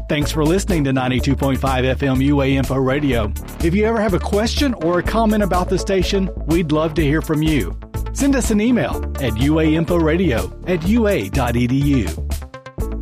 Thanks for listening to 92.5 FM UA Info Radio. If you ever have a question or a comment about the station, we'd love to hear from you. Send us an email at uainforadio@ua.edu.